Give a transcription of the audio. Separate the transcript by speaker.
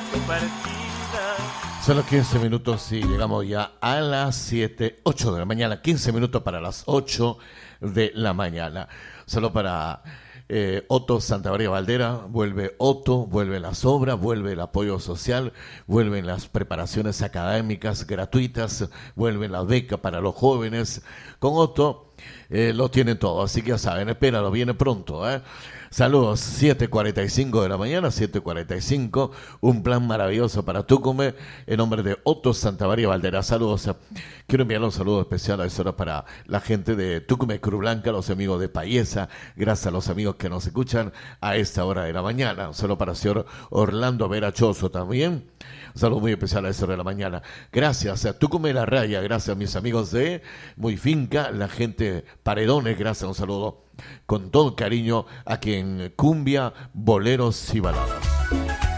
Speaker 1: Solo 15 minutos y llegamos ya a las 7, 8 de la mañana. 15 minutos para las 8 de la mañana. Solo para Otto Santa María Valdera. Vuelve Otto, vuelven las obras, vuelve el apoyo social, vuelven las preparaciones académicas gratuitas, vuelven la beca para los jóvenes. Con Otto lo tienen todo, así que ya saben, espéralo, viene pronto, ¿eh? Saludos, 7:45 de la mañana, 7:45, un plan maravilloso para Tucumán, en nombre de Otto Santa María Valdera. Saludos, quiero enviar un saludo especial a esa hora para la gente de Tucumán, Cruz Blanca, los amigos de Payesa, gracias a los amigos que nos escuchan a esta hora de la mañana. Un saludo para el señor Orlando Verachoso también, un saludo muy especial a esa hora de la mañana. Gracias a Tucumán La Raya, gracias a mis amigos de Muy Finca, la gente Paredones, gracias, un saludo con todo cariño a quien cumbia, boleros y baladas.